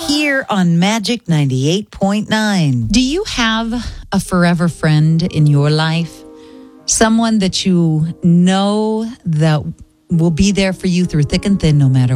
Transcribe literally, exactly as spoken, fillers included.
here on Magic ninety-eight point nine. Do you have a forever friend in your life? Someone that you know that will be there for you through thick and thin no matter